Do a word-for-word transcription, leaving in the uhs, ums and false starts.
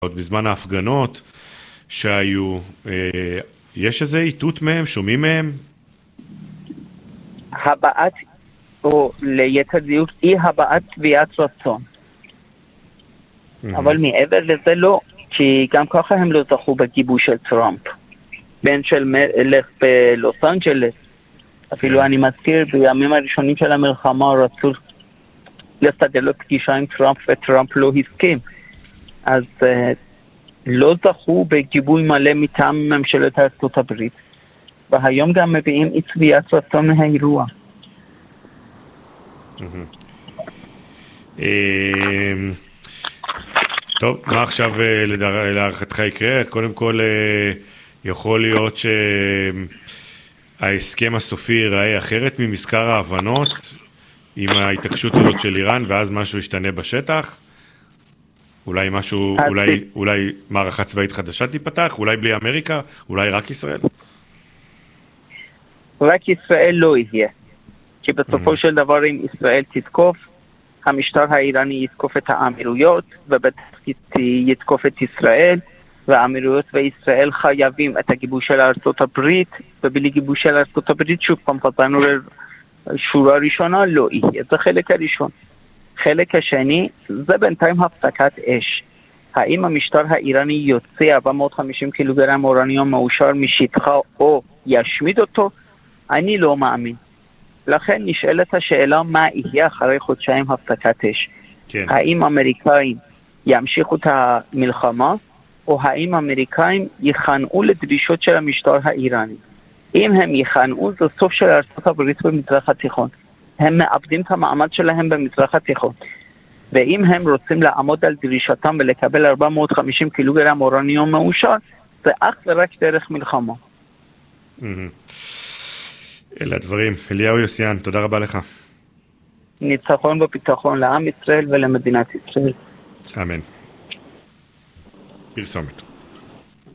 עוד בזמן ההפגנות שהיו, יש איזה איתות מהם, שומעים מהם? הבעת, או ליתר דיוק, אי הבעת צביעת רצון. אבל מעבר לזה לא, כי גם ככה הם לא זכו בגיבוי של טראמפ. בין של מלך בלוס אנג'לס, אפילו אני מזכיר, בימים הראשונים של המלחמה רצו לסדר לו פגישה עם טראמפ, וטראמפ לא הסכים. אז לא זכו בגיבוי מלא מטעם ממשלת ארצות הברית, והיום גם מביאים אי צביעת רצון מהאירוע. טוב, מה עכשיו להערכתך יקרה? קודם כל, יכול להיות שההסכם הסופי ייראה אחרת ממזכר ההבנות עם ההתעקשות הזאת של איראן, ואז משהו ישתנה בשטח? אולי משהו, אולי, אולי מערכה צבאית חדשה תיפתח? אולי בלי אמריקה? אולי רק ישראל? רק ישראל לא יהיה. כי בסופו של דבר אם ישראל תתקוף, המשטר האיראני יתקוף את האמירויות, ובטח יתקוף את ישראל, והאמירויות וישראל חייבים את הגיבוש של ארצות הברית, ובלי גיבוש של ארצות הברית שוב פעם חזרנו לשורה ראשונה, לא יהיה. זה חלק הראשון. חלק השני, זה בינתיים הפסקת אש. האם המשטר האיראני יוצא ארבע מאות וחמישים קילוגרם אורניום מאושר משטחה או ישמיד אותו? אני לא מאמין. לכן נשאלת השאלה מה יהיה אחרי חודשיים הפסקת אש. כן. האם אמריקאים ימשיכו את המלחמה, או האם אמריקאים יכנעו לדרישות של המשטר האיראני? אם הם יכנעו, זה סוף של ארצות הברית במזרח התיכון. הם מאבדים את המעמד שלהם במזרח התיכון. ואם הם רוצים לעמוד על דרישתם ולקבל ארבע מאות וחמישים קילוגרם אורניום מאושר, זה אך ורק דרך מלחמה. אלה הדברים. אליהו יוסיאן, תודה רבה לך. ניצחון וביטחון לעם ישראל ולמדינת ישראל. אמן. פרסומת.